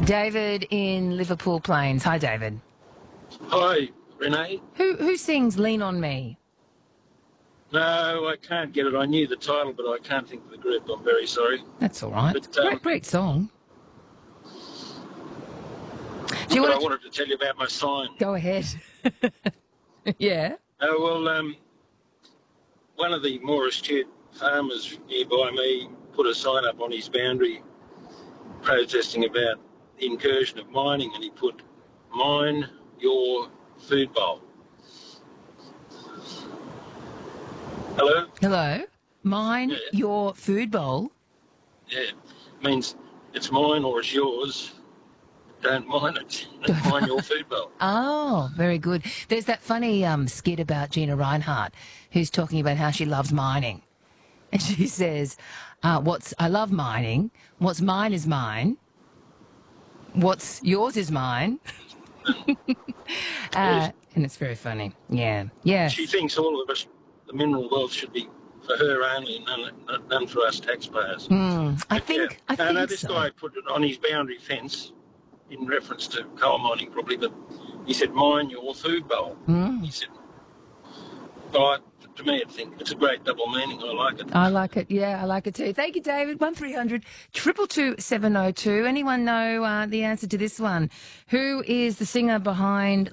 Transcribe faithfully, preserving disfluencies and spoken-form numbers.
David in Liverpool Plains. Hi, David. Hi, Renee. Who who sings Lean On Me? No, I can't get it. I knew the title, but I can't think of the group. I'm very sorry. That's all right. But, um, great, great song. Do you but want I to... wanted to tell you about my sign. Go ahead. Yeah. Oh, well, um, one of the more astute farmers nearby me put a sign up on his boundary protesting about the incursion of mining, and he put, "Mine your food bowl." Hello? Hello. Mine, Yeah. your food bowl. Yeah. Means it's mine or it's yours. Don't mine it. Don't mine your food bowl. Oh, very good. There's that funny um, skit about Gina Reinhardt who's talking about how she loves mining. And she says, uh, "What's I love mining. What's mine is mine. What's yours is mine." uh, Yes. And it's very funny. Yeah. Yeah. She thinks all of us, the mineral wealth, should be for her only, and none, none for us taxpayers. Mm, I But think, yeah. I no, think no, this so. guy put it on his boundary fence in reference to coal mining, probably, but he said, "Mine your food bowl." Mm. He said, well, I, to me, I think it's a great double meaning. I like it. I like it. Yeah, I like it too. Thank you, David. One three hundred two two seven oh two. Anyone know uh, the answer to this one? Who is the singer behind